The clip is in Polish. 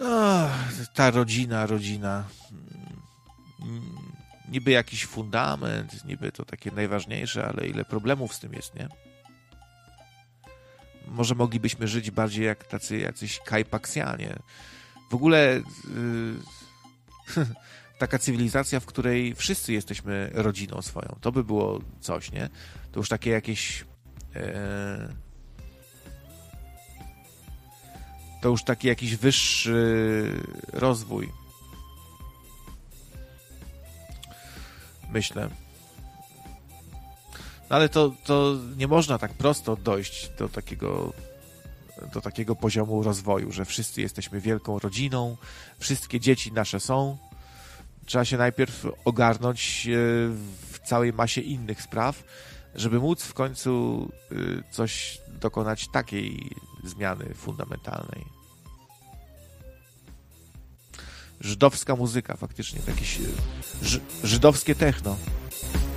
Ta rodzina. Niby jakiś fundament, niby to takie najważniejsze, ale ile problemów z tym jest, nie? Może moglibyśmy żyć bardziej jak tacy jacyś kajpaksjanie. W ogóle taka cywilizacja, w której wszyscy jesteśmy rodziną swoją. To by było coś, nie? To już takie jakieś... to już taki jakiś wyższy rozwój. Myślę. No ale to nie można tak prosto dojść do takiego poziomu rozwoju, że wszyscy jesteśmy wielką rodziną, wszystkie dzieci nasze są. Trzeba się najpierw ogarnąć w całej masie innych spraw, żeby móc w końcu coś dokonać takiej zmiany fundamentalnej. Żydowska muzyka, faktycznie, jakieś żydowskie techno.